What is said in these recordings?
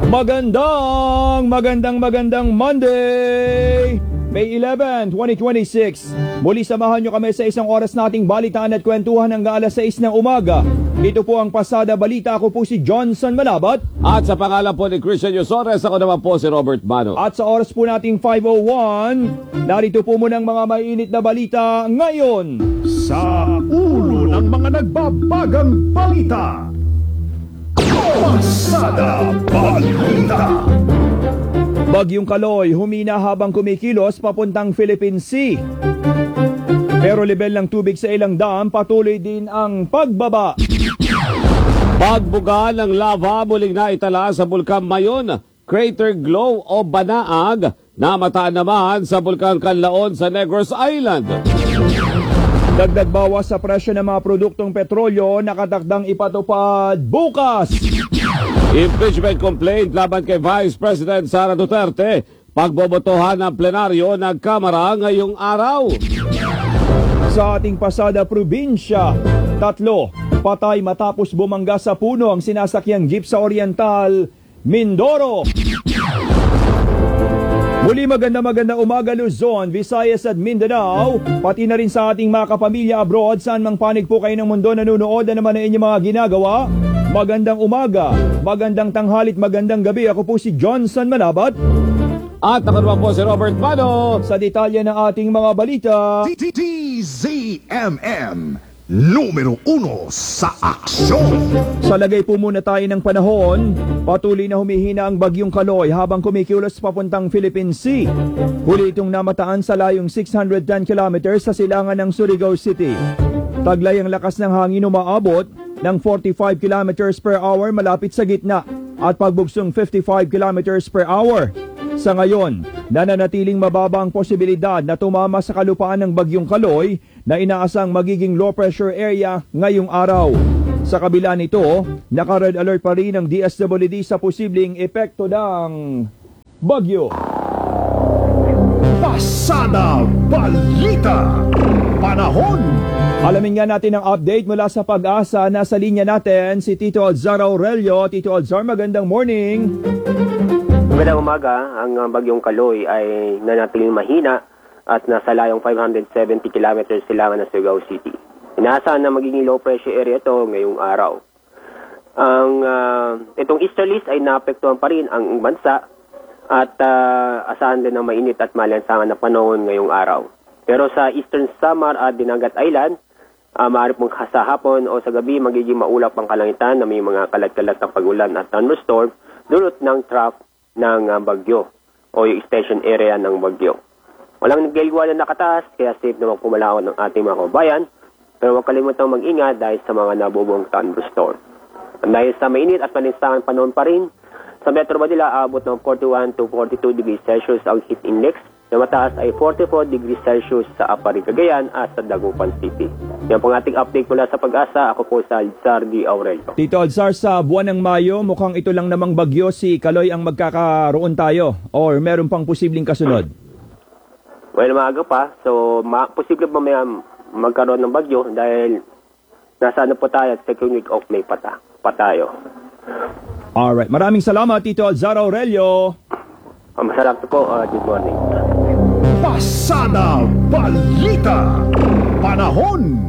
Magandang Monday! May 11, 2026. Muli samahan nyo kami sa isang oras nating balitaan at kwentuhan hanggang alas 6 ng umaga. Ito po ang Pasada Balita. Ako po si Johnson Malabat. At sa pangalan po ni Christian Yusores, ako naman po si Robert Mano. At sa oras po nating 5:01, narito po muna ang mga mainit na balita ngayon. Sa ulo ng mga nagbabagang balita, Pasada Balita. Bagyong Kaloy humina habang kumikilos papuntang Philippine Sea. Pero level ng tubig sa ilang dam patuloy din ang pagbaba. Pagbuga ng lava muling naitala sa Bulkan Mayon, Crater Glow o Banaag, namataan naman sa Bulkan Canlaon sa Negros Island. Dagdag bawas sa presyo ng mga produktong petrolyo nakatakdang ipatupad bukas. Impeachment complaint laban kay Vice President Sara Duterte. Pagbobotohan ng plenaryo ng Kamara ngayong araw. Sa ating Pasada Probinsya, 3 patay matapos bumangga sa puno ang sinasakyang jeep sa Oriental, Mindoro. Muli maganda umaga Luzon, Visayas at Mindanao, pati na rin sa ating mga kapamilya abroad saan mang panig po kayo ng mundo nanonood na naman ang inyong mga ginagawa. Magandang umaga, magandang tanghalit, magandang gabi. Ako po si Johnson Manabat. At ako naman po si Robert Mano. Sa detalye ng ating mga balita, TZMM, numero 1 sa aksyon. sa lagay po muna tayo ng panahon. Patuloy na humihina ang Bagyong Kaloy habang kumikilos papuntang Philippine Sea. Huli itong namataan sa layong 610 kilometers sa silangan ng Surigao City. Taglay ang lakas ng hangin umaabot ng 45 kilometers per hour malapit sa gitna at pagbugsong 55 kilometers per hour. Sa ngayon, nananatiling mababa ang posibilidad na tumama sa kalupaan ng Bagyong Kaloy na inaasang magiging low pressure area ngayong araw. Sa kabila nito, naka-red alert pa rin ang DSWD sa posibleng epekto ng bagyo. Pasada Balita, panahon. Alamin nga natin ang update mula sa Pag-asa. Nasa linya natin si Tito Alzar Aurelio. Tito Alzar, magandang morning. Magandang umaga. Ang Bagyong Kaloy ay nanatiling mahina at nasa layong 570 kilometers silangan ng Surigao City. Inaasahan na magiging low pressure area ito ngayong araw. Itong easterlies ay naapektuhan pa rin ang bansa at asahan din ng mainit at malansangan na panahon ngayong araw. Pero sa Eastern Samar at Dinagat Island, maaari pong sa hapon o sa gabi magiging maulap ang kalangitan na may mga kalat-kalat na pagulan at thunderstorm dulot ng trough ng bagyo o yung station area ng bagyo. Walang nagliliwanag na nakataas kaya safe naman pumalawan ng ating mga kabayan, pero huwag kalimutang mag-ingat dahil sa mga nabubuong thunderstorm. Dahil sa mainit at malinsangan panahon pa rin, sa Metro Manila aabot ng 41 to 42 degrees Celsius ang heat index. Na mataas ay 44 degrees Celsius sa Aparig, Cagayan at sa Dagupan City. Yan po ang ating update mula sa Pag-asa. Ako po sa Alzar D. Aurelio. Tito Alzar, sa buwan ng Mayo, mukhang ito lang namang bagyo si Kaloy ang magkakaroon tayo or meron pang posibleng kasunod? Well, maaga pa. So, posible mamaya magkaroon ng bagyo dahil nasa ano po tayo at second week of May pa tayo. Alright, maraming salamat Tito Alzar Aurelio. Masarap po. Good morning. Pasada Balita, panahon.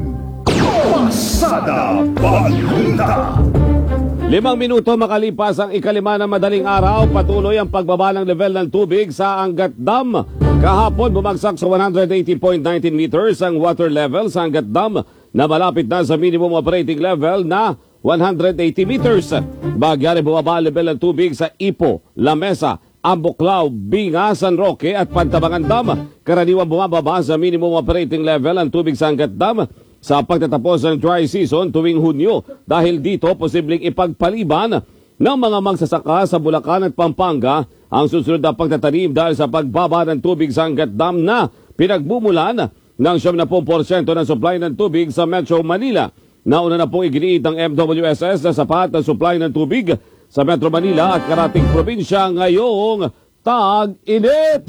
Pasada Balita. 5 minuto makalipas ang ikalima ng madaling araw, patuloy ang pagbaba ng level ng tubig sa Angat Dam. Kahapon bumagsak sa 180.19 meters ang water level sa Angat Dam na malapit na sa minimum operating level na 180 meters. Bagyari bumaba ang level ng tubig sa Ipo, Lamesa, Ambuklao, Binga, San Roque at Pantabangan Dam. Karaniwang bumababa sa minimum operating level ang tubig sa Angat Dam sa pagtatapos ng dry season tuwing Hunyo. Dahil dito, posibleng ipagpaliban ng mga magsasaka sa Bulacan at Pampanga ang susunod na pagtatanim dahil sa pagbaba ng tubig sa Angat Dam na pinagbumulan ng 70% ng supply ng tubig sa Metro Manila. Nauna na pong iginiit ng MWSS na sapat na supply ng tubig sa Metro Manila at karating probinsya ngayong tag-init.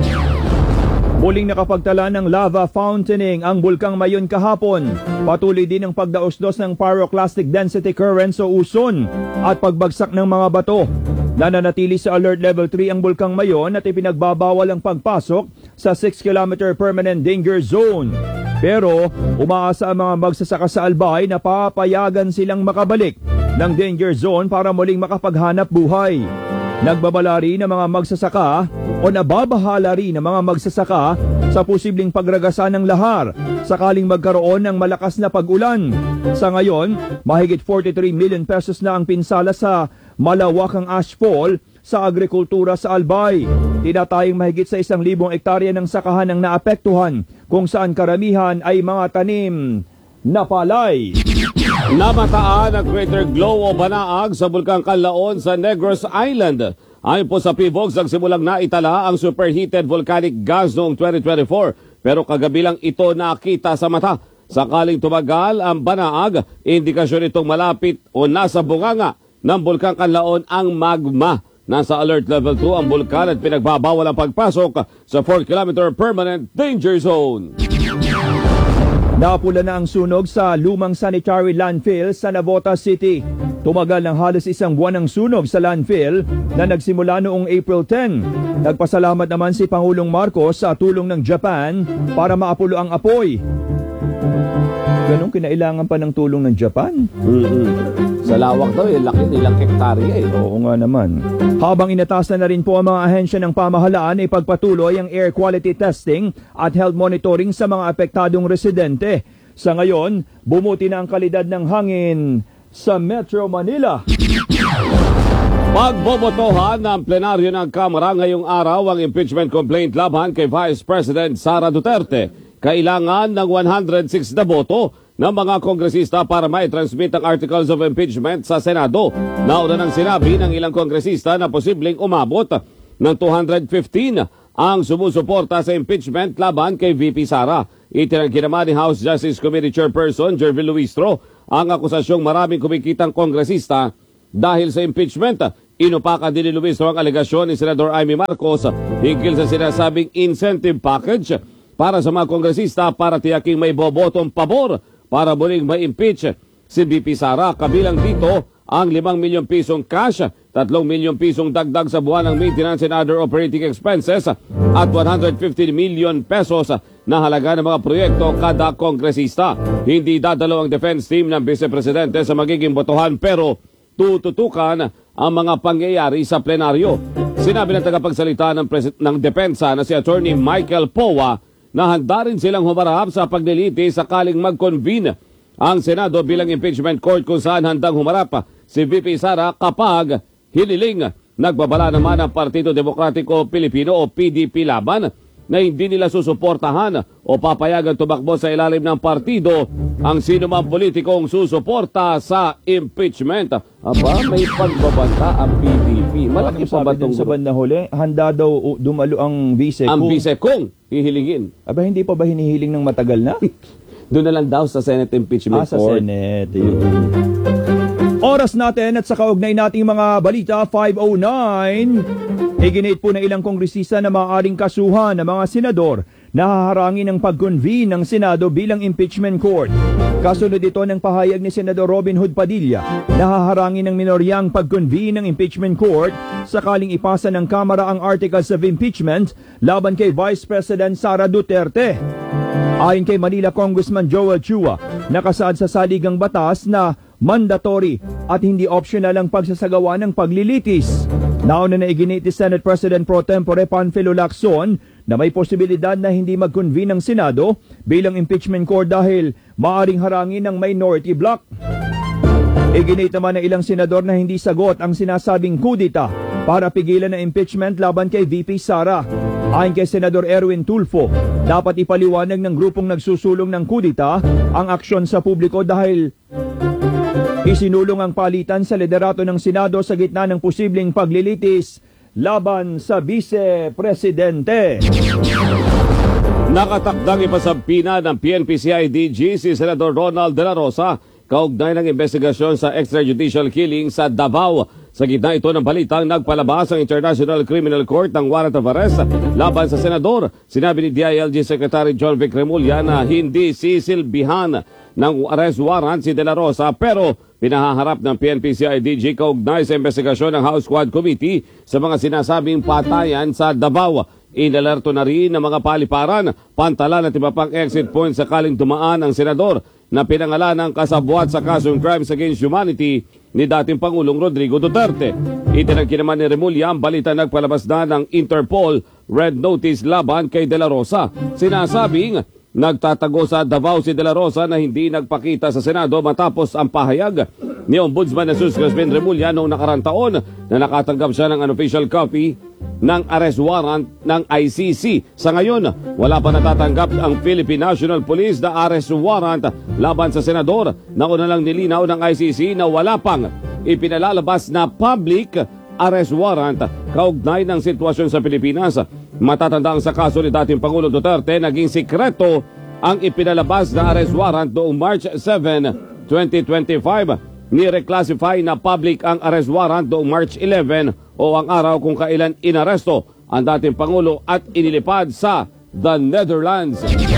Muling nakapagtala ng lava fountaining ang Bulkang Mayon kahapon. Patuloy din ang pagdausdos ng pyroclastic density currents o uson at pagbagsak ng mga bato. Nananatili sa Alert Level 3 ang Bulkang Mayon at ipinagbabawal ang pagpasok sa 6-kilometer permanent danger zone. Pero umaasa ang mga magsasaka sa Albay na papayagan silang makabalik ng danger zone para muling makapaghanap buhay. Nagbabala rin ng mga magsasaka o nababahala rin ng mga magsasaka sa posibleng pagragasa ng lahar sakaling magkaroon ng malakas na pag-ulan. Sa ngayon, mahigit 43 million pesos na ang pinsala sa malawakang ashfall sa agrikultura sa Albay. Tinatayang mahigit sa 1,000 ektarya ng sakahan ang naapektuhan kung saan karamihan ay mga tanim na palay. Namataan ang crater glow o banaag sa Bulkang Canlaon sa Negros Island. Ayon po sa PHIVOLCS, nagsimulang naitala ang superheated volcanic gas noong 2024 pero kagabi lang ito nakita sa mata. Sakaling tumagal ang banaag, indikasyon itong malapit o nasa bunganga ng Bulkang Canlaon ang magma. Nasa Alert Level 2 ang bulkan at pinagbabawal ang pagpasok sa 4-kilometer permanent danger zone. Napula na ang sunog sa lumang sanitary landfill sa Navotas City. Tumagal ng halos 1 buwan ang sunog sa landfill na nagsimula noong April 10. Nagpasalamat naman si Pangulong Marcos sa tulong ng Japan para maapulo ang apoy. Ganun kinailangan pa ng tulong ng Japan? Sa lawak daw, laki nilang hektarya . Oo nga naman. Habang inatasan na rin po ang mga ahensya ng pamahalaan, ipagpatuloy ang air quality testing at health monitoring sa mga apektadong residente. Sa ngayon, bumuti na ang kalidad ng hangin sa Metro Manila. Pagbobotohan ng plenaryo ng Kamara ngayong araw ang impeachment complaint laban kay Vice President Sara Duterte. Kailangan ng 106 na boto ng mga kongresista para mai-transmit ang articles of impeachment sa Senado. Nauna nang sinabi ng ilang kongresista na posibleng umabot ng 215 ang sumusuporta sa impeachment laban kay VP Sara. Itinanggi naman ni House Justice Committee Chairperson Jervil Luistro ang akusasyong maraming kumikitang kongresista dahil sa impeachment. Inupakan din ni Luistro ang alegasyon ni Senador Amy Marcos hinggil sa sinasabing incentive package para sa mga kongresista para tiyaking may bobotong pabor para muling ma-impeach si VP Sara. Kabilang dito ang 5 milyong pisong cash, 3 milyong pisong dagdag sa buwan ng maintenance and other operating expenses at 150 million pesos na halaga ng mga proyekto kada kongresista. Hindi dadalo ang defense team ng Vice Presidente sa magiging botohan pero tututukan ang mga pangyayari sa plenaryo. Sinabi ng tagapagsalita ng depensa na si Attorney Michael Powa na handa rin silang humarap sa pagliliti sakaling mag-convene ang Senado bilang impeachment court kung saan handang humarap si VP Sara kapag hiniling. Nagbabala naman ang Partido Demokratiko Pilipino o PDP laban na hindi nila susuportahan o papayagan tumakbo sa ilalim ng partido ang sino mang politikong susuporta sa impeachment. Aba, may pagbabanta ang PDP. Malaki pa ba itong sa bandang huli? Handa daw dumalo ang vice ang vice kung hihilingin. Aba, hindi pa ba hinihiling ng matagal na? Doon na lang daw sa Senate impeachment sa court. Senate. Oras natin at sa kaugnay nating mga balita, 5:09. Iginit po ng ilang kongresista na maaaring kasuhan ng mga senador na haharangin ang pag-convene ng Senado bilang impeachment court. Kasunod ito ng pahayag ni Senador Robin Hood Padilla na haharangin ng minoryang pag-convene ng impeachment court sakaling ipasa ng Kamara ang articles of impeachment laban kay Vice President Sara Duterte. Ayon kay Manila Congressman Joel Chua, nakasaad sa saligang batas na mandatory at hindi optional ang pagsasagawa ng paglilitis. Nauna na iginit ni Senate President Pro Tempore Panfilo Lacson na may posibilidad na hindi mag-convene ang Senado bilang impeachment court dahil maaring harangin ng minority bloc. Iginit naman ng ilang senador na hindi sagot ang sinasabing kudita para pigilan ang impeachment laban kay VP Sara. Ayon kay Senador Erwin Tulfo, dapat ipaliwanag ng grupong nagsusulong ng kudita ang aksyon sa publiko dahil isinulong ang palitan sa liderato ng Senado sa gitna ng posibleng paglilitis laban sa Vice Presidente. Nakatakdang ipasampina ng PNP-CIDG si Senador Ronald De La Rosa kaugnay ng investigasyon sa extrajudicial killing sa Davao. Sa gitna ito ng balitang nagpalabas ang International Criminal Court ng warrant of arrest laban sa senador. Sinabi ni DILG Secretary John Vic Remulla na hindi sisilbihan ng arrest warrant si De La Rosa pero pinahaharap ng PNP-CIDG kaugnay sa investigasyon ng House Quad Committee sa mga sinasabing patayan sa Davao. Inalerto na rin ng mga paliparan, pantalan at iba pang exit points sakaling dumaan ang senador na pinangalan ng kasabwat sa kasong Crimes Against Humanity ni dating Pangulong Rodrigo Duterte. Itinanggi naman ni Remulla ang balita nagpalabas na ng Interpol Red Notice laban kay De La Rosa. Sinasabing nagtatago sa Davao si De La Rosa na hindi nagpakita sa Senado matapos ang pahayag ni Ombudsman Jesus Crispin Remulla noong nakarang taon na nakatanggap siya ng unofficial copy ng arrest warrant ng ICC. Sa ngayon, wala pa natatanggap ang Philippine National Police na arrest warrant laban sa senador. Nauna lang nilinaw ng ICC na wala pang ipinalalabas na public arrest warrant kaugnay ng sitwasyon sa Pilipinas. Matatandang sa kaso ni dating Pangulo Duterte, naging sikreto ang ipinalabas na arrest warrant noong March 7, 2025. Ni-reclassify na public ang arrest warrant noong March 11 o ang araw kung kailan inaresto ang dating Pangulo at inilipad sa the Netherlands.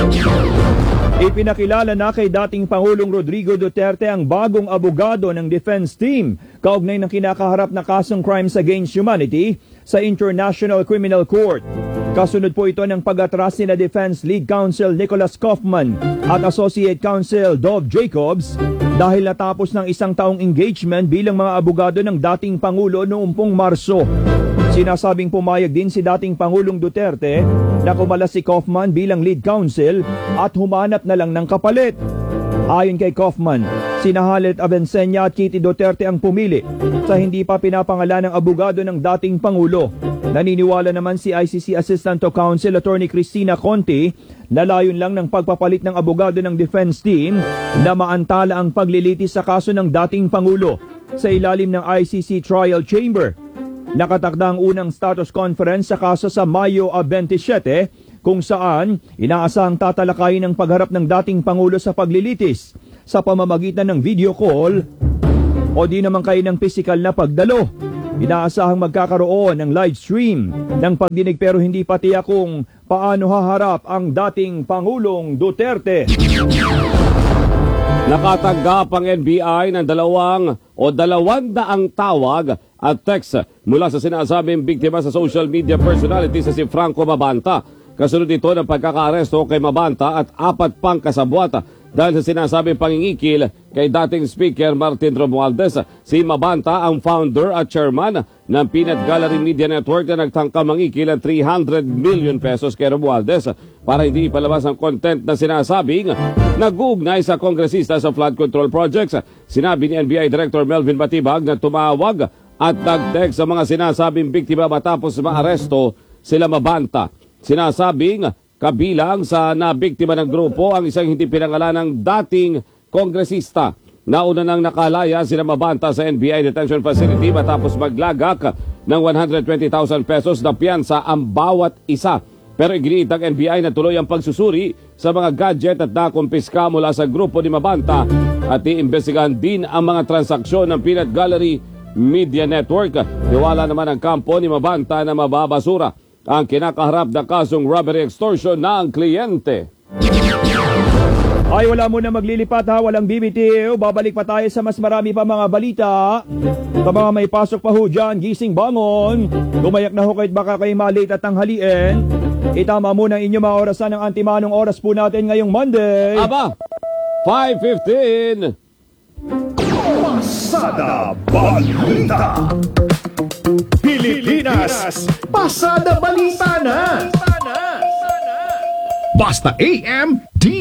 Ipinakilala na kay dating Pangulong Rodrigo Duterte ang bagong abogado ng defense team kaugnay ng kinakaharap na kasong Crimes Against Humanity sa International Criminal Court. Kasunod po ito ng pag-atras ni na Defense Lead Counsel Nicholas Kaufman at Associate Counsel Dov Jacobs dahil natapos ng isang taong engagement bilang mga abogado ng dating Pangulo noong Marso. Sinasabing pumayag din si dating Pangulong Duterte na kumala si Kaufman bilang lead counsel at humanap na lang ng kapalit. Ayon kay Kaufman, sina Halet Abenseña at Kitty Duterte ang pumili sa hindi pa pinapangalan ng abogado ng dating Pangulo. Naniniwala naman si ICC Assistant to Counsel Attorney Cristina Conti na layon lang ng pagpapalit ng abogado ng defense team na maantala ang paglilitis sa kaso ng dating Pangulo sa ilalim ng ICC Trial Chamber. Nakatakda ang unang status conference sa kaso sa Mayo 27 kung saan inaasahang tatalakayin ang pagharap ng dating Pangulo sa paglilitis sa pamamagitan ng video call o di naman kayo ng pisikal na pagdalo. Inaasahang magkakaroon ng live stream ng pagdinig pero hindi pa tiyak kung paano haharap ang dating Pangulong Duterte. Nakatanggap ang NBI ng 200 tawag at text mula sa sinasabing biktima sa social media personality sa si Franco Mabanta. Kasunod ito ng pagkakaaresto kay Mabanta at 4 pang kasabwat dahil sa sinasabing pangingikil kay dating Speaker Martin Romualdez. Si Mabanta ang founder at chairman ng Peanut Gallery Media Network na nagtangka mangikil ng 300 million pesos kay Romualdez para hindi ipalabas ang content na sinasabing nag-uugnay sa kongresista sa flood control projects. Sinabi ni NBI Director Melvin Batibag na tumawag at nag-text sa mga sinasabing biktima matapos maaresto sila Mabanta. Sinasabing kabilang sa nabiktima ng grupo ang isang hindi pinangalan ng dating kongresista. Nauna nang nakalaya sila Mabanta sa NBI Detention Facility matapos maglagak ng 120,000 pesos na piyansa ang bawat isa. Pero iginiit ng NBI na tuloy ang pagsusuri sa mga gadget at nakumpiska mula sa grupo ni Mabanta at iimbestigahan din ang mga transaksyon ng Peanut Gallery Media Network. Tiwala naman ang kampo ni Mabanta na mababasura ang kinakaharap na kasong robbery extortion ng kliyente. Ay wala muna maglilipat ha, walang BBTO. Babalik pa tayo sa mas marami pa mga balita. Sa mga may pasok pa ho dyan, gising bangon. Gumayak na ho kahit baka kayo malate at tanghaliin. Itama muna ang inyong mga orasan ng antimanong oras po natin ngayong Monday. Aba, 5:15. Pasada Balita. Pilipinas, Pasada Balita na. Basta AM,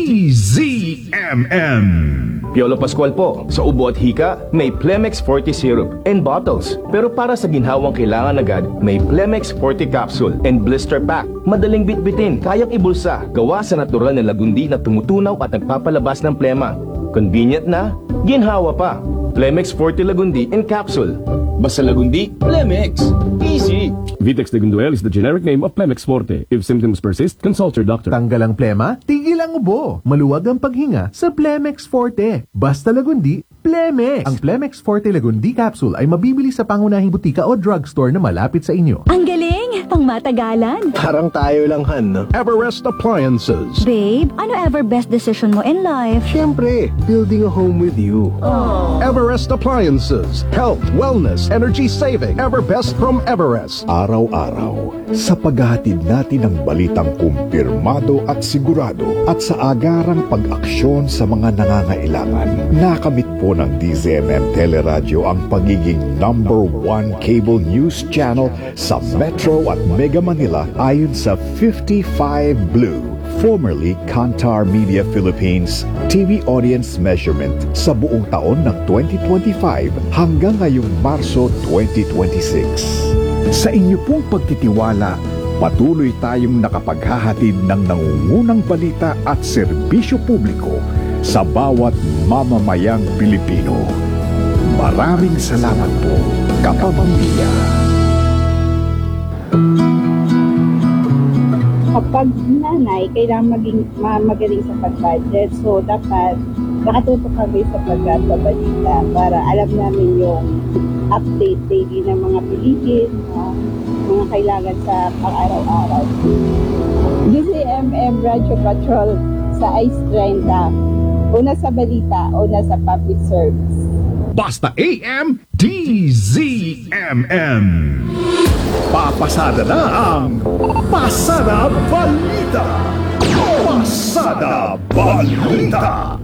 DZMM. Piolo Pascual po. Sa ubo at hika, may Plemex 40 syrup and bottles. Pero para sa ginhawang kailangan agad, may Plemex 40 capsule and blister pack. Madaling bitbitin, kayang ibulsa. Gawa sa natural na lagundi na tumutunaw at nagpapalabas ng plema. Convenient na, ginhawa pa. Plemex 40 Lagundi in capsule. Basta Lagundi, Plemex. Easy. Vitex Legunduel is the generic name of Plemex Forte. If symptoms persist, consult your doctor. Tanggal ang plema, tigil ang ubo. Maluwag ang paghinga sa Plemex Forte. Basta Lagundi, Plemex. Ang Plemex Forte Lagundi capsule ay mabibili sa pangunahing butika o drugstore na malapit sa inyo. Ang galing! Pang matagalan. Parang tayo lang, Han, no? Everest Appliances. Babe, ano ever best decision mo in life? Siyempre, building a home with you. Everest Appliances. Health, wellness, energy saving. Everbest from Everest. Araw-araw sa paghahatid natin ng balitang kumpirmado at sigurado at sa agarang pag-aksyon sa mga nangangailangan. Nakamit po ng DZMM Teleradyo ang pagiging #1 cable news channel sa Metro at Mega Manila ayon sa 55 Blue, formerly Kantar Media Philippines TV audience measurement sa buong taon ng 2025 hanggang ngayong Marso 2026. Sa inyo pong pagtitiwala, patuloy tayong nakapaghahatid ng nangungunang balita at serbisyo publiko sa bawat mamamayang Pilipino. Maraming salamat po, kapamilya. Kapag nanay, kailangan maging magaling sa pag-budget. So, dapat nakatutok kami sa pagbabalita para alam namin yung update daily ng mga bilihin, mga kailangan sa pang-araw-araw. DZMM Radio Patrol sa Ice 30. Una sa balita, una sa public service. Basta AM, DZMM. Papasada na ang Pasada Balita. Pasada Balita.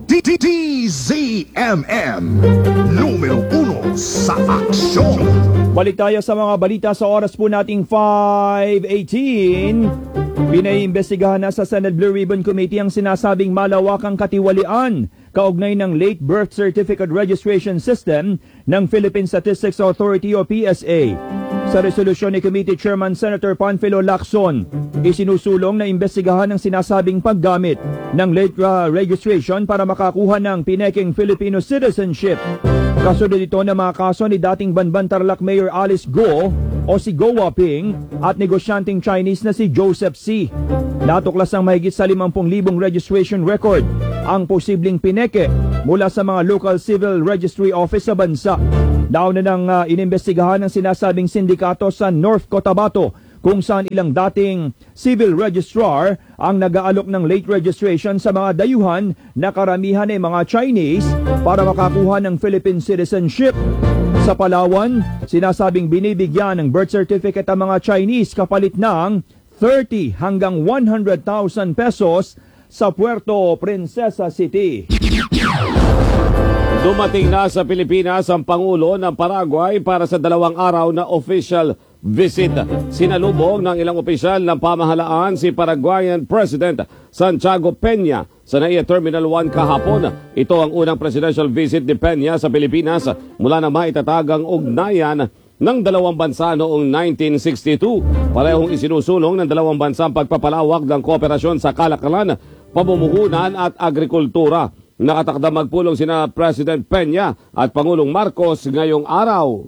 DZMM. Numero 1 sa aksyon. Balik tayo sa mga balita sa oras po nating 5:18. Pinaiimbestigahan na sa Senate Blue Ribbon Committee ang sinasabing malawakang katiwalian kaugnay ng late birth certificate registration system ng Philippine Statistics Authority o PSA. Sa resolusyon ni Committee Chairman Senator Panfilo Lacson, isinusulong na imbestigahan ang sinasabing paggamit ng late registration para makakuha ng pineking Filipino citizenship. Kasunod ito ng mga kaso ni dating Banban Tarlac Mayor Alice Go o si Go Waping at negosyanteng Chinese na si Joseph C. Natuklas ng mahigit sa 50,000 registration record ang posibleng pineke mula sa mga local civil registry office sa bansa. Nauna nang inimbestigahan ang sinasabing sindikato sa North Cotabato kung saan ilang dating civil registrar ang nag-aalok ng late registration sa mga dayuhan na karamihan ay mga Chinese para makakuha ng Philippine citizenship. Sa Palawan, sinasabing binibigyan ng birth certificate ang mga Chinese kapalit ng 30 hanggang 100,000 pesos sa Puerto Princesa City. Dumating na sa Pilipinas ang Pangulo ng Paraguay para sa 2 araw na official visit. Sinalubong ng ilang opisyal ng pamahalaan si Paraguayan President Santiago Peña sa NAIA Terminal 1 kahapon. Ito ang unang presidential visit ni Peña sa Pilipinas mula na maitatagang ugnayan ng dalawang bansa noong 1962. Parehong isinusulong ng dalawang bansa ang pagpapalawak ng kooperasyon sa kalakalan, pamumuhunan at agrikultura. Nakatakda magpulong sina President Peña at Pangulong Marcos ngayong araw.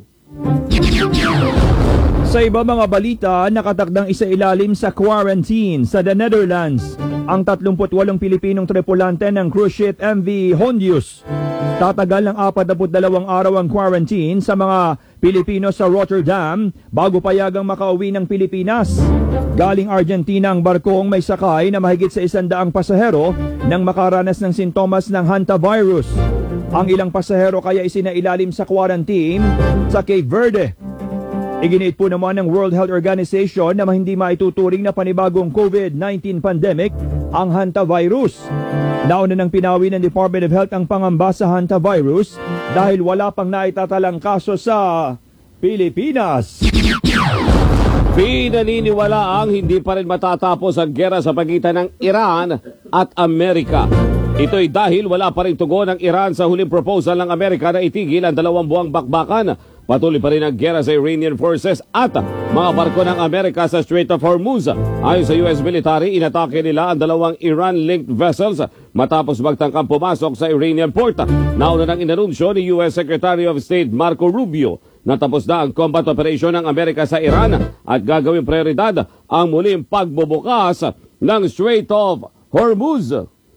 Sa iba mga balita, nakatakdang isailalim sa quarantine sa The Netherlands ang 38 Pilipinong tripulante ng cruise ship MV Hondius. Tatagal ng 42 araw ang quarantine sa mga Pilipino sa Rotterdam bago payagang makauwi ng Pilipinas. Galing Argentina ang barkong may sakay na mahigit sa 100 pasahero nang makaranas ng sintomas ng hantavirus. Ang ilang pasahero kaya isinailalim sa quarantine sa Cape Verde. Iginiit po naman ng World Health Organization na hindi maituturing na panibagong COVID-19 pandemic ang hantavirus. Nauna nang pinawi ng Department of Health ang pangamba sa hantavirus dahil wala pang naitatalang kaso sa Pilipinas. Pinaniniwala ang hindi pa rin matatapos ang gera sa pagitan ng Iran at Amerika. Ito'y dahil wala pa rin tugon ng Iran sa huling proposal ng Amerika na itigil ang 2 buwang bakbakan. Patuloy pa rin ang gera sa Iranian forces at mga barko ng Amerika sa Strait of Hormuz. Ayon sa US military, inatake nila ang 2 Iran-linked vessels matapos magtangkang pumasok sa Iranian port. Nauna nang inanunsyo ni US Secretary of State Marco Rubio natapos na ang combat operation ng Amerika sa Iran at gagawing prioridad ang muling pagbubukas ng Strait of Hormuz.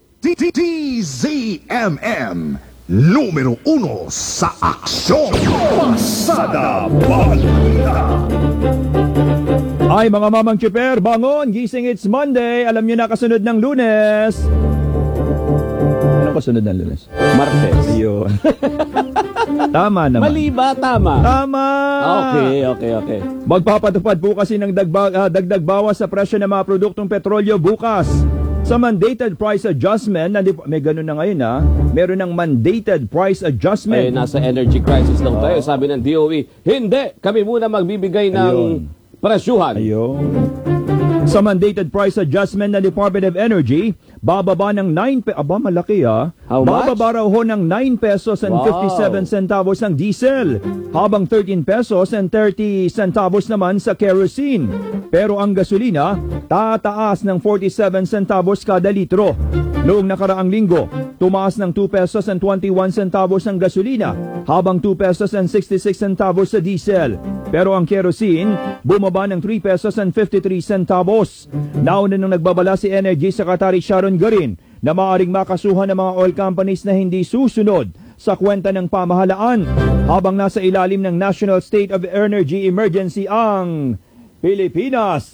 DZMM numero 1 sa aksyon. Pasada Balita. Ay mga mamang Chuper, bangon! Gising, it's Monday. Alam nyo na kasunod ng Lunes. Ano kasunod ng Lunes? Martes. Ayun. Tama naman. Mali ba? Tama. Tama! Okay. Magpapatupad po kasi ng dagdag bawas sa presyo ng mga produktong petrolyo bukas. Sa mandated price adjustment, may ganun na ngayon meron ng mandated price adjustment. Nasa energy crisis lang tayo. Sabi ng DOE, hindi, kami muna magbibigay ng presyuhan. Ayun. Sa mandated price adjustment ng Department of Energy, bababa ng 9 aba malaki How much? Bababa raw ho ng 9 pesos and 57 centavos ang diesel, habang 13 pesos and 30 centavos naman sa kerosene. Pero ang gasolina, tataas ng 47 centavos kada litro. Noong nakaraang linggo, tumaas ng 2 pesos and 21 centavos ang gasolina, habang 2 pesos and 66 centavos sa diesel. Pero ang kerosene, bumaba ng 3 pesos and 53 centavos. Nauna nang nagbabala si Energy Secretary Sharon Garin na maaaring makasuhan ng mga oil companies na hindi susunod sa kwenta ng pamahalaan habang nasa ilalim ng National State of Energy Emergency ang Pilipinas.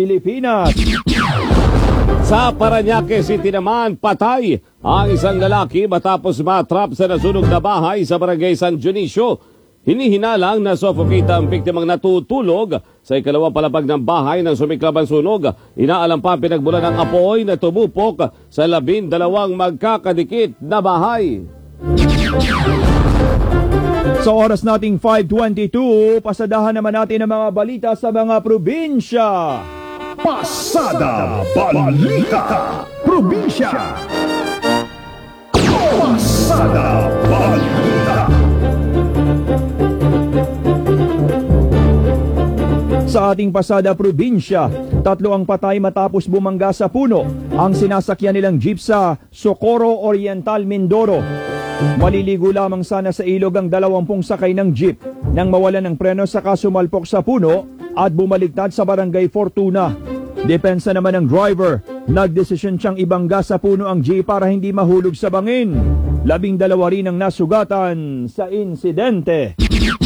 Sa Parañaque City naman, patay ang isang lalaki matapos matrap sa nasunog na bahay sa Barangay San Dionisio. Hinihinalang na suffocate ang biktimang natutulog sa ikalawang palapag ng bahay ng sumiklab ang sunog. Inaalam pa pinagmulan ng apoy na tumupok sa 12 magkakadikit na bahay. Sa oras nating 5:22, pasadahan naman natin ang mga balita sa mga probinsya. Pasada Balita. Probinsya. Pasada Balita. Sa ating pasada probinsya, 3 ang patay matapos bumangga sa puno ang sinasakyan nilang jeep sa Socorro Oriental, Mindoro. Maliligo lamang sana sa ilog ang 20 sakay ng jeep nang mawalan ng preno saka sumalpok sa puno at bumaligtad sa Barangay Fortuna. Depensa naman ng driver, nagdesisyon siyang ibangga sa puno ang jeep para hindi mahulog sa bangin. 12 rin ang nasugatan sa insidente.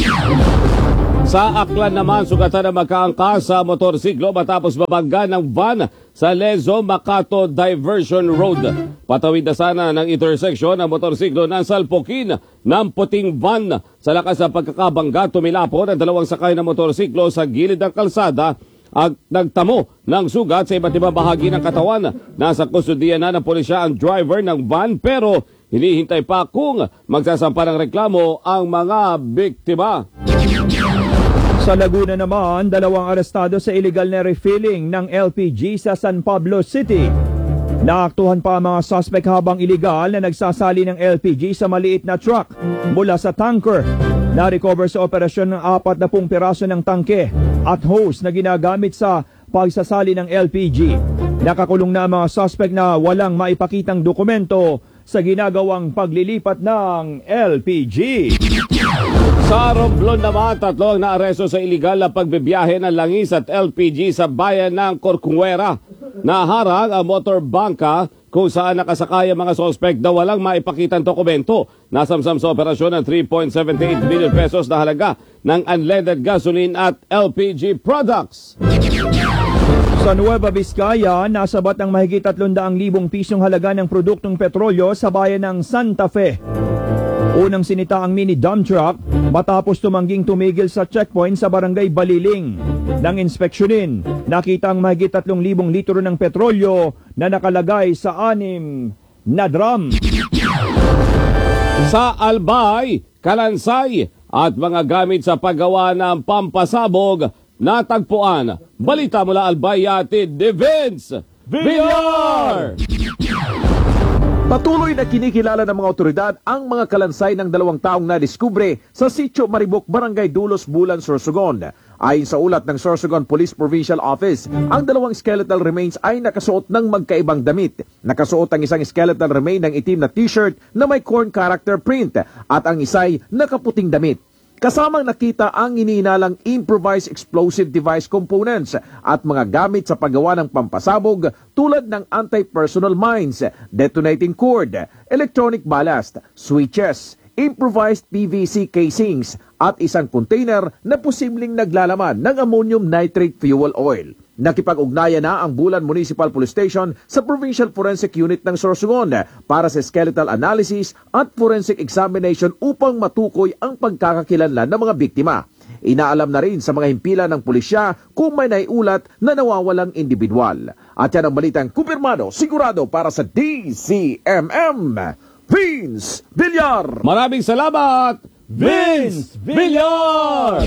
Sa Aklan naman, sugatan na magkaangkas sa motorsiklo matapos mabangga ng van sa Lezo Macato Diversion Road. Patawid na sana ng intersection ng motorsiklo ng salpukin ng puting van. Sa lakas ng pagkakabangga, tumilapon ang 2 sakay ng motorsiklo sa gilid ng kalsada at nagtamo ng sugat sa iba't ibang bahagi ng katawan. Nasa kustudiyan na ng pulisya ang driver ng van pero hinihintay pa kung magsasampa ng reklamo ang mga biktima. Sa Laguna naman, 2 arestado sa illegal na refilling ng LPG sa San Pablo City. Naaktuhan pa ang mga suspect habang illegal na nagsasali ng LPG sa maliit na truck mula sa tanker. Na-recover sa operasyon ng 40 piraso ng tangke at hose na ginagamit sa pagsasali ng LPG. Nakakulong na ang mga suspect na walang maipakitang dokumento sa ginagawang paglilipat ng LPG. Sa Romblon naman, 3 ang naaresto sa iligal na pagbibiyahe ng langis at LPG sa bayan ng Corcuera. Naharang ang motor bangka kung saan nakasakay ang mga suspect na walang maipakitang dokumento. Nasamsam sa operasyon ng 3.78 billion pesos na halaga ng unleaded gasoline at LPG products. Sa Nueva Vizcaya, nasabat ang mahigit 300,000 pisong halaga ng produktong petrolyo sa bayan ng Santa Fe. Unang sinita ang mini dump truck matapos tumangging tumigil sa checkpoint sa Barangay Baliling. Nang inspeksyonin, nakita ang mahigit 3,000 litro ng petrolyo na nakalagay sa 6 na drum. Sa Albay, Kalansay at mga gamit sa paggawa ng pampasabog natagpuan. Balita mula Albay Yatid Defense VR! Patuloy na kinikilala ng mga otoridad ang mga kalansay ng 2 taong nadiskubre sa Sitio Maribok, Barangay Dulos, Bulan, Sorsogon. Ayon sa ulat ng Sorsogon Police Provincial Office, ang 2 skeletal remains ay nakasuot ng magkaibang damit. Nakasuot ang isang skeletal remain ng itim na t-shirt na may corn character print at ang isa'y nakaputing damit. Kasamang nakita ang iniinalang improvised explosive device components at mga gamit sa paggawa ng pampasabog tulad ng anti-personnel mines, detonating cord, electronic ballast, switches, improvised PVC casings at isang container na posibleng naglalaman ng ammonium nitrate fuel oil. Nakipag-ugnayan na ang Bulan Municipal Police Station sa Provincial Forensic Unit ng Sorsogon para sa skeletal analysis at forensic examination upang matukoy ang pagkakakilanlan ng mga biktima. Inaalam na rin sa mga himpilan ng pulisya kung may naiulat na nawawalang individual. At yan ang balitang kumpirmado, sigurado para sa DCMM. Vince Villar! Maraming salamat, Vince Villar!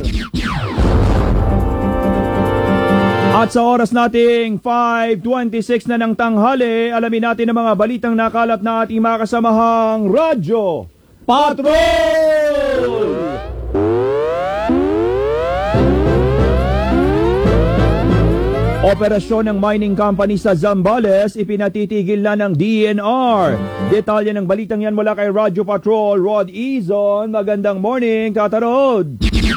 At sa oras nating 5:26 na ng tanghali, alamin natin ang mga balitang nakalap na ating mga kasamahang Radyo Patrol! Operasyon ng mining company sa Zambales, ipinatitigil na ng DENR. Detalye ng balitang yan mula kay Radyo Patrol, Rod Izon. Magandang morning, Tata Rod!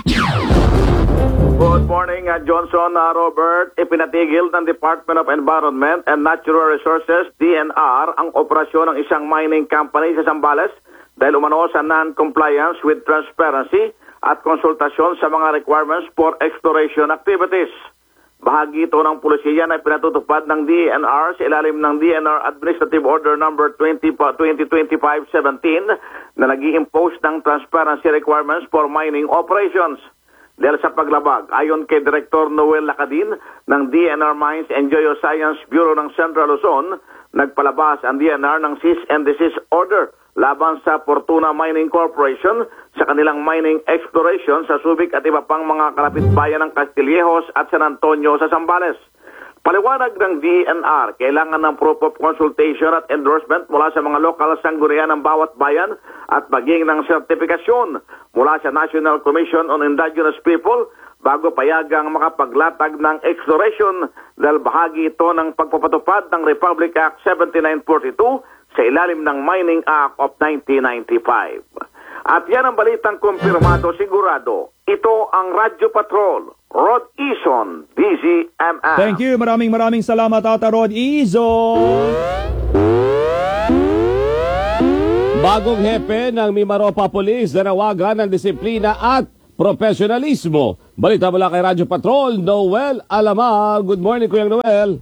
Good morning, Johnson, Robert. Ipinatigil ng Department of Environment and Natural Resources, DNR, ang operasyon ng isang mining company sa Zambales dahil umano sa non-compliance with transparency at konsultasyon sa mga requirements for exploration activities. Bahagi ito ng pulisiya na pinatutupad ng DNR sa ilalim ng DNR Administrative Order Number 2025-17 na nag-i-impose ng transparency requirements for mining operations. Dahil sa paglabag, ayon kay Director Noel Lacadin ng DNR Mines and Geoscience Bureau ng Central Luzon, nagpalabas ang DNR ng cease and desist order laban sa Fortuna Mining Corporation sa kanilang mining exploration sa Subic at iba pang mga kalapit bayan ng Castillejos at San Antonio sa Zambales. Paliwanag ng DNR, kailangan ng proof of consultation at endorsement mula sa mga lokal sanggunian ng bawat bayan at maging ng sertifikasyon mula sa National Commission on Indigenous People bago payagang makapaglatag ng exploration dahil bahagi ito ng pagpapatupad ng Republic Act 7942 sa ilalim ng Mining Act of 1995. At yan ang balitang kumpirmado sigurado. Ito ang Radyo Patrol, Rod Izon, DZMM. Thank you. Maraming salamat, Tata Rod Izon. Bagong hepe ng Mimaropa Police nanawagan ng disiplina at profesionalismo. Balita mula kay Radyo Patrol, Noel Alamar. Good morning, Kuya Noel.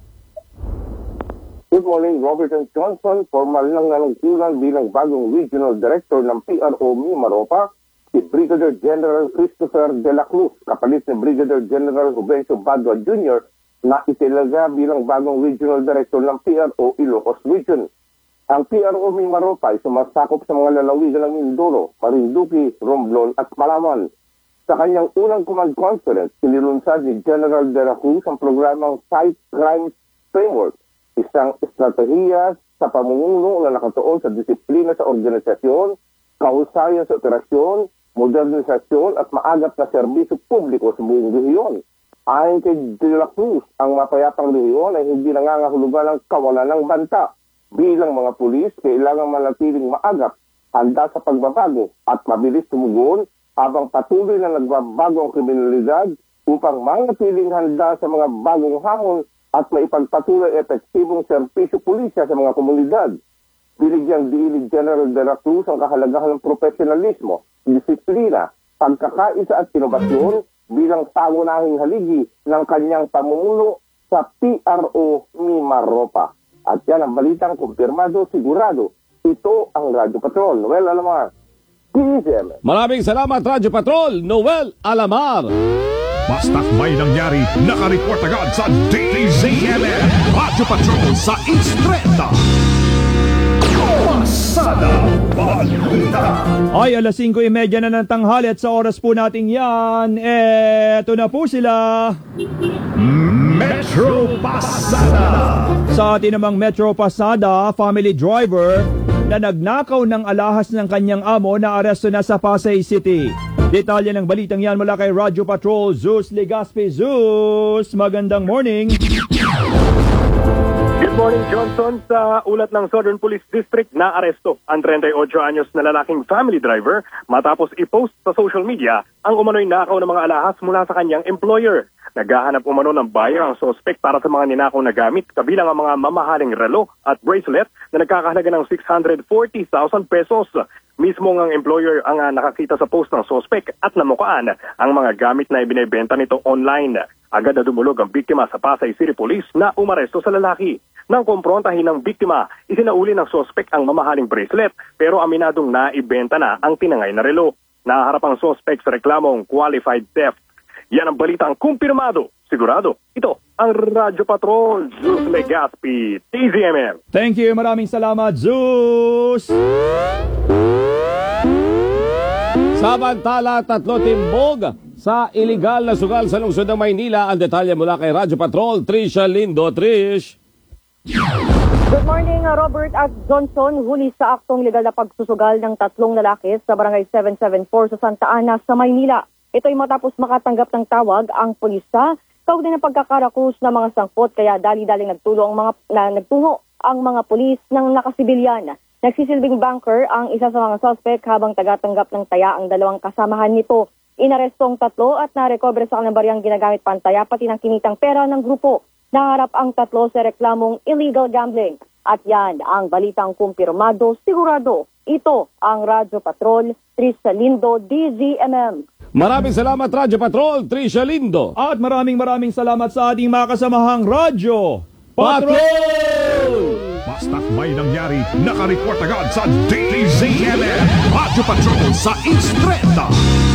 Good morning, Robert and Johnson. Formal lang nanungkulan bilang bagong Regional Director ng PRO Mimaropa, si Brigadier General Christopher De La Cruz, kapalit ni Brigadier General Rubencio Badua Jr. na italaga bilang bagong Regional Director ng PRO Ilocos Region. Ang PRO Mimaropa ay sumasakop sa mga lalawigan ng Mindoro, Marinduque, Romblon at Palawan. Sa kanyang unang command conference, inilunsad ni General De La Cruz ang programang Fight Crime Framework, isang estratehiya sa pamumuno na nakatuon sa disiplina sa organisasyon, kahusayan sa operasyon, modernisasyon at maagap na serbisyo publiko sa buong rehiyon. Ayon kay De La Cruz, ang mapayapang rehiyon ay hindi nangangahulugan ng kawalan ng banta. Bilang mga pulis, kailangan manatiling maagap, handa sa pagbabago at mabilis tumugon habang patuloy na nagbabago ang kriminalidad upang manatiling handa sa mga bagong hamon at maipagpatuloy epektibong serbisyo pulisya sa mga komunidad. Binigyang diin ni General De La Cruz ang kahalagahan ng profesionalismo, disiplina, pagkakaisa at inobasyon bilang pangunahing haligi ng kanyang pamumuno sa PRO Mimaropa. At yan ang balitang kumpirmado, sigurado. Ito ang Radyo Patrol. Noel Alamar, DZMM. Maraming salamat, Radyo Patrol, Noel Alamar. Basta't may nangyari, nakareport agad sa DZMM. Radyo Patrol sa East 30. Pasada Balita. Ay, alas 5:30 na ng tanghali at sa oras po nating yan, eto na po sila. Metro Pasada. Sa atin namang Metro Pasada, family driver na nagnakaw ng alahas ng kanyang amo na aresto na sa Pasay City. Detalye ng balitang yan mula kay Radyo Patrol, Zeus Legaspi. Zeus, magandang morning. Good morning, Johnson. Sa ulat ng Southern Police District, naaresto ang 38 anyos na lalaking family driver matapos i-post sa social media ang umano'y nakaw ng mga alahas mula sa kanyang employer. Naghahanap umano ng buyer ang suspect para sa mga ninakaw na gamit, kabilang ang mga mamahaling relo at bracelet na nagkakahalaga ng 640,000 pesos. Mismo ang employer ang nakakita sa post ng suspect at namukaan ang mga gamit na ibinebenta nito online. Agad na dumulog ang biktima sa Pasay City Police na umaresto sa lalaki. Nang kumprontahin ng biktima, isinauli ng suspect ang mamahaling bracelet pero aminadong naibenta na ang tinangay na relo. Naharap ang suspect sa reklamong qualified theft. Yan ang balitang kumpirmado. Sigurado, ito ang Radyo Patrol, Zeus Legaspi, TZMM. Thank you, maraming salamat, Zeus! Samantala, 3 timbog sa iligal na sugal sa lungsod ng Maynila. Ang detalye mula kay Radyo Patrol, Trisha Lindo. Trish. Good morning, Robert at Johnson. Huli sa aktong legal na pagsusugal ng 3 lalaki sa barangay 774 sa Santa Ana sa Maynila. Ito ay matapos makatanggap ng tawag ang pulisa kaugnay ng pagkakarakus ng mga sangkot, kaya dali-daling nagtungo ang mga pulis ng nakasibilyan. Nagsisilbing banker ang isa sa mga suspect habang tagatanggap ng taya ang 2 kasamahan nito. Inarestong 3 at narecover sa kanilang bariyang ginagamit pantaya pati ng kinitang pera ng grupo. Naharap ang 3 sa reklamong illegal gambling. At yan ang balitang kumpirmado, sigurado. Ito ang Radyo Patrol, Trisha Lindo, DZMM. Maraming salamat, Radyo Patrol, Trisha Lindo. At maraming salamat sa ating mga kasamahang Radyo Patrol! Basta't may nangyari, nakareport agad sa DZMM. Radyo Patrol sa Istreta.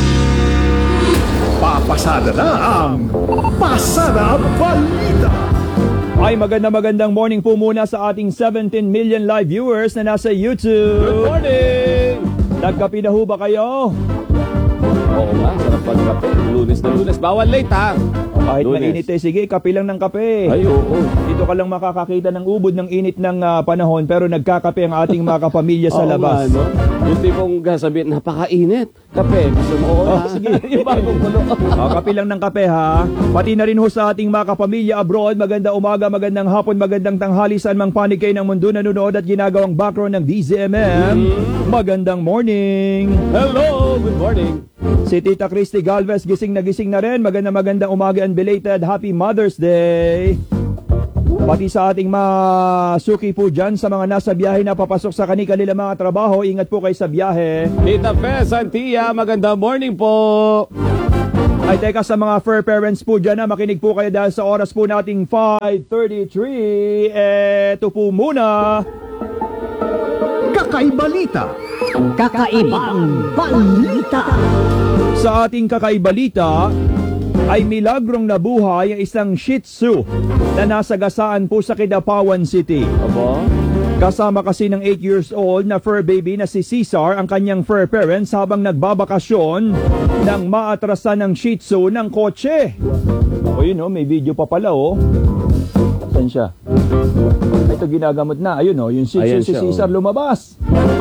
Papasada na ang Pasada Balita. Ay magandang morning po muna sa ating 17 million live viewers na nasa YouTube. Good morning! Nagkape na ho ba kayo? Oo nga, sarap pagkape. Lunes na Lunes. Bawal late ha. Kahit Lunes. mainit sige, kape lang ng kape. Ay, oo. Dito ka lang makakakita ng ubod ng init ng panahon pero nagkakape ang ating mga kapamilya sa labas. Oo nga, no? Yung tipong sabihin, napakainit. Kape, gusto mo? Oo, sige. Yung bagong kulo. Kape lang ng kape ha. Pati na rin ho sa ating mga kapamilya abroad, magandang umaga, magandang hapon, magandang tanghali saan mang panig kayo ng mundo nanonood at ginagawang background ng DZMM. Magandang morning. Hello, good morning. Si Tita Christy Galvez gising na rin. Magandang umaga and belated Happy Mother's Day. Pati sa ating mga suki po dyan sa mga nasa biyahe na papasok sa kanilang mga trabaho, ingat po kayo sa biyahe. Tita Fe Santia, magandang morning po. Ay teka, sa mga fur parents po dyan na makinig po kayo dahil sa oras po nating 5:33. Eto po muna. Kakaibalita. Kakaibang balita. Sa ating kakaibalita ay milagrong nabuhay ang isang Shih Tzu na nasagasaan po sa Kidapawan City. Aba? Kasama kasi ng 8 years old na fur baby na si Cesar ang kanyang fur parents habang nagbabakasyon nang maatrasan ng Shih Tzu ng kotse. O yun may video pa pala Saan siya? Ito ginagamot na. Ayun yung Shih Tzu si Cesar lumabas.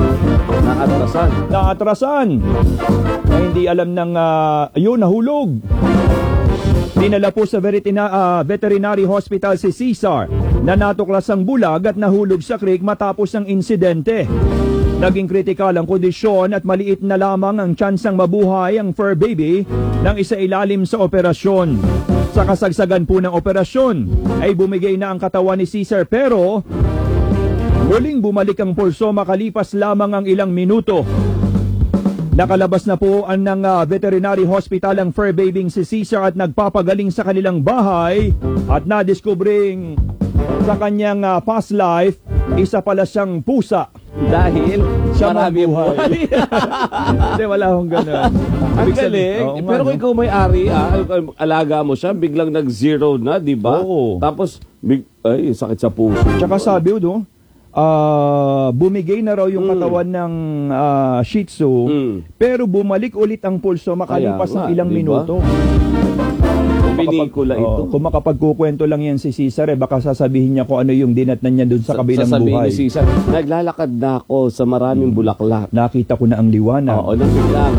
Naatrasan. Na hindi alam ng nahulog. Dinala po sa veterinary hospital si Cesar na natuklas ang bulag at nahulog sa creek matapos ang insidente. Naging kritikal ang kondisyon at maliit na lamang ang tsansang mabuhay ang fur baby nang isailalim sa operasyon. Sa kasagsagan po ng operasyon ay bumigay na ang katawan ni Cesar pero muling bumalik ang pulso makalipas lamang ang ilang minuto. Nakalabas na po ng veterinary hospital ang fur babying si Cesar at nagpapagaling sa kanilang bahay at nadiskubring sa kanyang past life, isa pala siyang pusa. Dahil siya marami buhay. Hindi, wala akong gano'n. Ang galing. Pero kung ikaw may-ari, alaga mo siya, biglang nag-zero na, di ba? Oo. Tapos, sakit sa puso. Tsaka sabi bumigay na raw yung katawan ng Shih Tzu, pero bumalik ulit ang pulso makalipas ng ilang minuto. Pinikula ito. Kung makapagkukwento lang yan si Cesar, baka sasabihin niya kung ano yung dinatnan niya dun sa kabilang sasabihin buhay. Ni Cesar, naglalakad na ako sa maraming bulaklak. Nakita ko na ang liwanag. Oo, nabiglang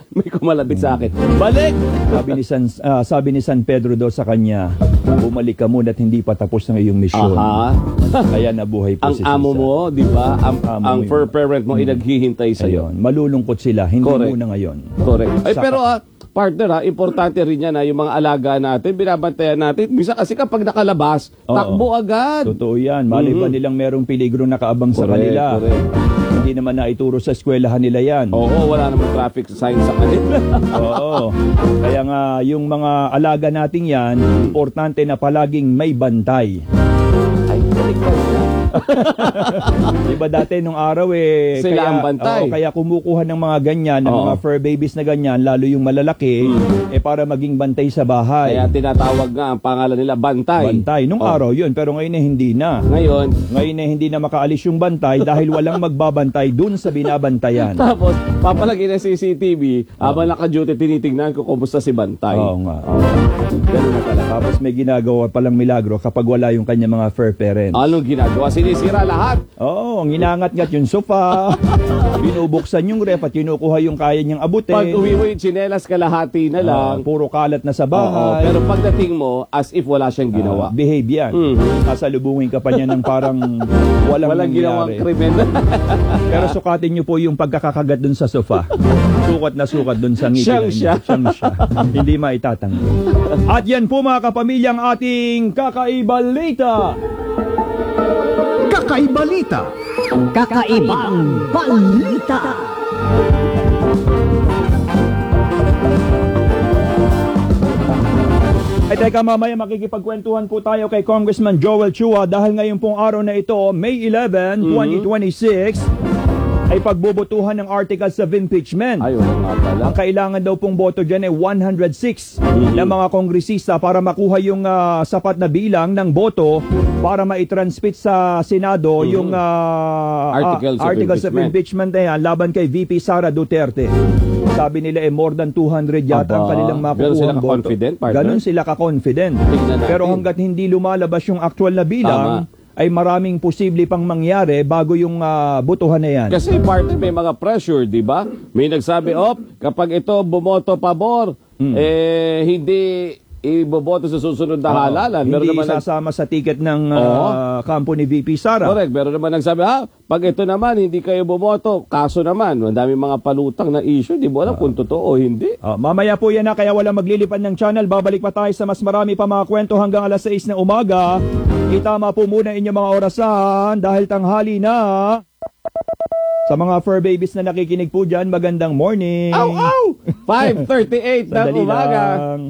May kumalapit sa akin. Balik! Sabi ni San Pedro daw sa kanya, bumalik ka muna at hindi pa tapos ng iyong misyon. Aha. Kaya nabuhay po ang si amo Cesar. mo, di ba? Ang fur parent mo, inaghihintay sa'yo. Ayun, malulungkot sila, hindi Correct. muna ngayon. Correct. Ay, pero partner importante rin yan yung mga alaga natin, binabantayan natin. Minsan kasi kapag nakalabas, takbo agad. Totoo yan. Mali ba nilang merong peligro nakaabang sa kanila? Correct. Hindi naman naituro sa eskwelahan nila yan. Oo, wala namang traffic sign sa kanila. Oo. Kaya nga, yung mga alaga natin yan, importante na palaging may bantay. Ay, baliktad na. Diba dati nung araw sila ang bantay. Kaya kumukuha ng mga ganyan, ng mga fur babies na ganyan, lalo yung malalaki, para maging bantay sa bahay. Kaya tinatawag nga ang pangalan nila bantay. Bantay. Nung araw yun, pero ngayon hindi na. Ngayon hindi na makaalis yung bantay dahil walang magbabantay dun sa binabantayan. Tapos, papalagay na CCTV, habang naka-duty, tinitingnan ko kumusta si bantay. Oo nga. Ganun na pala. Tapos may ginagawa palang milagro kapag wala yung kanya mga fur parents. Anong ginagawa? Sinisira lahat. Oo, nginangat-ngat yung sofa, binubuksan yung ref at kinukuha yung kaya niyang abutin. Pag uwi mo yung tsinelas, kalahati na lang. Puro kalat na sa bahay. Pero pagdating mo, as if wala siyang ginawa. Behave yan. Kasalubungin ka pa niya ng parang walang ginawang krimen. Pero sukatin niyo po yung pagkakakagat dun sa sofa. Sukat na sukat dun sa ngiti. Siyang siya. Hindi maitatanggi. At yan po mga kapamilya ang ating kakaibalita. Kakaibalita. Kakaibang balita. Ay teka, mamaya makikipagkwentuhan po tayo kay Congressman Joel Chua dahil ngayon pong araw na ito, May 11, 2026, ay pagbubutuhan ng articles of impeachment. Ang kailangan daw pong boto dyan ay 106 ng mga kongresista para makuha yung sapat na bilang ng boto para maitransmit sa Senado yung articles of impeachment na yan laban kay VP Sara Duterte. Sabi nila more than 200 yata ang kanilang makukuha ng boto. Ganun sila ka-confident. Pero hanggat hindi lumalabas yung actual na bilang, ay maraming posible pang mangyari bago yung botohan na yan. Kasi partner, may mga pressure, di ba? May nagsabi, kapag ito bumoto pabor, hindi iboboto sa susunod na halalan. Hindi isasama sa ticket ng kampo ni VP Sara. Correct. Pero naman nagsabi, pag ito naman, hindi kayo bumoto, kaso naman, madami mga palutang na issue, di mo alam kung totoo o hindi. Mamaya po yan na, kaya walang maglilipad ng channel. Babalik pa tayo sa mas marami pa mga kwento hanggang alas 6 ng umaga. Itama po muna inyong mga orasan dahil tanghali na. Sa mga fur babies na nakikinig po dyan, magandang morning. 5:38 ng umaga.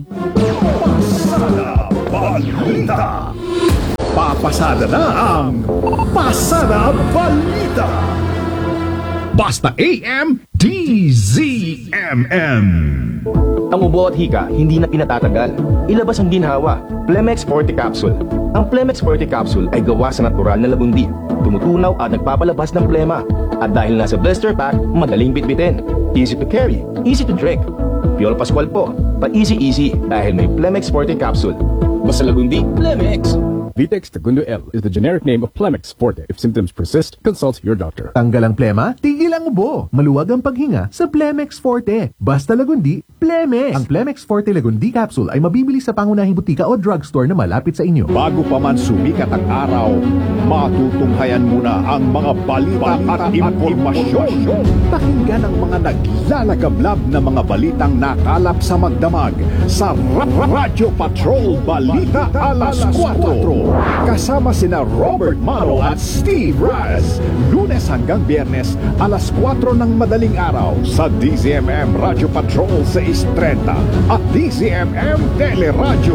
Pasada Balita. Papasada na ang Pasada Balita. Basta AM DZMM. Ang ubo at hika hindi na pinatatagal. Ilabas ang ginhawa, Plemex Forte Capsule. Ang Plemex Forte Capsule ay gawa sa natural na labundi. Tumutunaw at nagpapalabas ng plema. At dahil nasa blister pack, madaling bitbitin. Easy to carry, easy to drink. Piolo Pascual po, pa-easy dahil may Plemex Forte Capsule. Basta lagundi, Plemex. Vitex Segundo L is the generic name of Plemex Forte. If symptoms persist, consult your doctor. Tanggal ang plema, tigil ang ubo. Maluwag ang paghinga sa Plemex Forte. Basta lagundi, Plemex. Ang Plemex Forte Lagundi Capsule ay mabibili sa pangunahing butika o drugstore na malapit sa inyo. Bago pa man sumikat ang araw, matutunghayan muna ang mga balita at impormasyon. Pakinggan ang mga naglalagablab na mga balitang nakalap sa magdamag sa Radyo Patrol Balita Alas 4. Kasama sina Robert Mano at Steve Raz. Lunes hanggang Biyernes, alas 4 ng madaling araw sa DZMM Radio Patrol 630 at DZMM Teleradyo.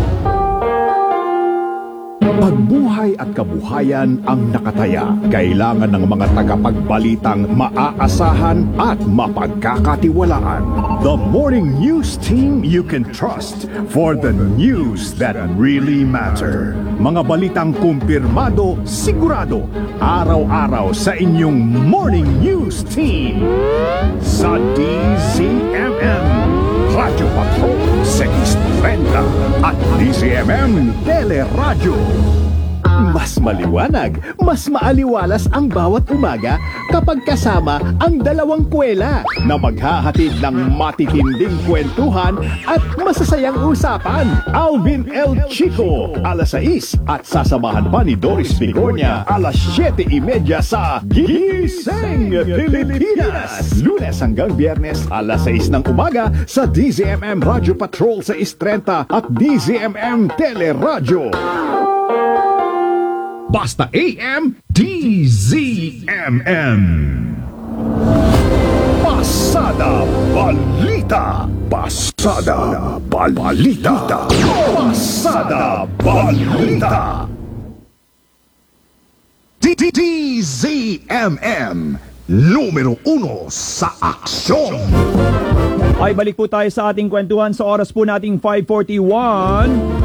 Pagbuhay at kabuhayan ang nakataya. Kailangan ng mga tagapagbalitang maaasahan at mapagkakatiwalaan. The morning news team you can trust for the news that really matter. Mga balitang kumpirmado, sigurado, araw-araw sa inyong morning news team. Sa DZMM Radio Patrol 630 at DZMM Teleradyo. Mas maliwanag, mas maaliwalas ang bawat umaga kapag kasama ang dalawang kwela na maghahatid ng matitinding kwentuhan at masasayang usapan. Alvin L. Chico, alas 6 at sasamahan pa ni Doris Bigornia alas 7:30 sa Gising Pilipinas. Lunes hanggang Biyernes alas 6 ng umaga sa DZMM Radio Patrol sa 6:30 at DZMM Teleradyo. Basta AM, DZMM. Pasada Balita. Pasada Balita. Pasada Balita. DZMM. Numero 1 sa aksyon. Ay balik po tayo sa ating kwentuhan sa oras po nating 5:41.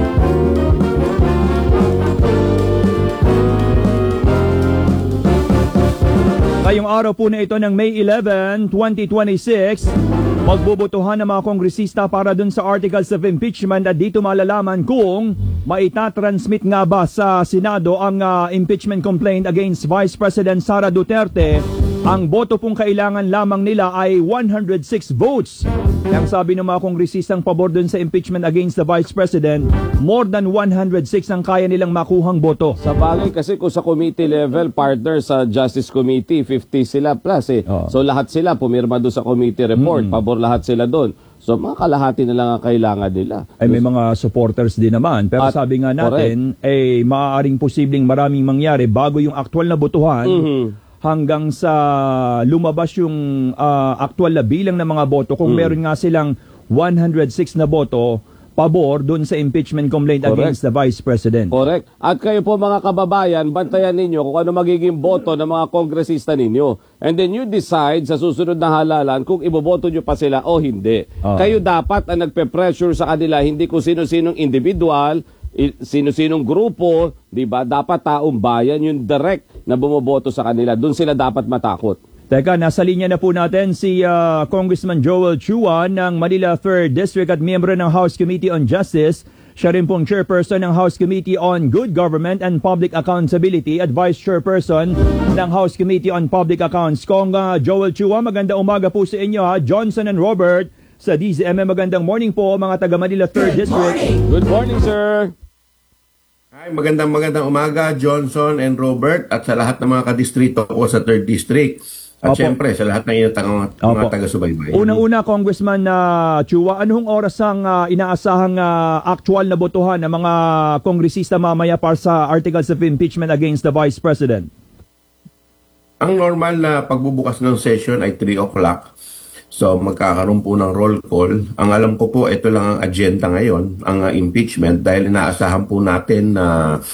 Ngayong araw po na ito ng May 11, 2026, magbubutuhan ng mga kongresista para dun sa articles of impeachment at dito malalaman kung maitatransmit nga ba sa Senado ang impeachment complaint against Vice President Sara Duterte. Ang boto pong kailangan lamang nila ay 106 votes. Yang sabi ng mga kongresistang pabor dun sa impeachment against the Vice President, more than 106 ang kaya nilang makuhang boto. Sa bagay kasi kung sa committee level, partner sa Justice Committee, 50 sila plus eh. So lahat sila pumirma doon sa committee report, pabor lahat sila doon. So mga kalahati na lang ang kailangan nila. Ay may mga supporters din naman. Pero sabi nga natin, maaaring posibleng maraming mangyari bago yung aktual na botohan. Hanggang sa lumabas yung aktual na bilang ng mga boto. Kung meron nga silang 106 na boto, pabor doon sa impeachment complaint against the Vice President. Correct. At kayo po mga kababayan, bantayan ninyo kung ano magiging boto ng mga kongresista ninyo. And then you decide sa susunod na halalan kung iboboto nyo pa sila o hindi. Kayo dapat ang nagpe-pressure sa kanila, hindi kung sino-sinong individual, sino-sinong grupo, di ba? Dapat taong bayan yung direct na bumoboto sa kanila. Doon sila dapat matakot. Teka, nasa linya na po natin si Congressman Joel Chua ng Manila 3rd District at miyembro ng House Committee on Justice. Siya rin pong chairperson ng House Committee on Good Government and Public Accountability at vice chairperson ng House Committee on Public Accounts. Kong Joel Chua, maganda umaga po sa inyo ha. Johnson and Robert sa DZMM. Magandang morning po mga taga Manila 3rd District. Good morning, sir. Hi, magandang umaga, Johnson and Robert at sa lahat ng mga kadistrito ko sa 3rd District. At syempre, sa lahat ng inyong mga taga-subaybay. Unang-una, Congressman Chua, anong oras ang inaasahang actual na botohan ng mga kongresista mamaya para sa articles of impeachment against the Vice President? Ang normal na pagbubukas ng session ay 3 o'clock. So magkakaroon po ng roll call. Ang alam ko po, ito lang ang agenda ngayon, ang impeachment, dahil inaasahan po natin na